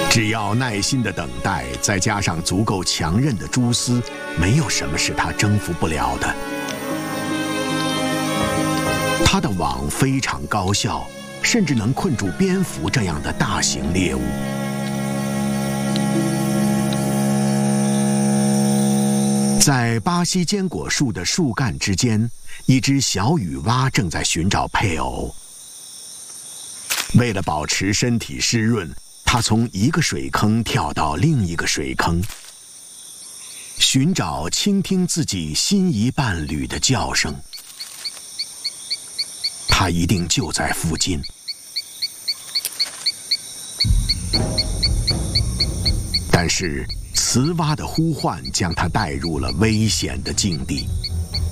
只要耐心的等待，再加上足够强韧的蛛丝，没有什么是它征服不了的。它的网非常高效，甚至能困住蝙蝠这样的大型猎物。在巴西坚果树的树干之间，一只小雨蛙正在寻找配偶。为了保持身体湿润，它从一个水坑跳到另一个水坑，寻找倾听自己心仪伴侣的叫声。它一定就在附近。但是，雌蛙的呼唤将它带入了危险的境地。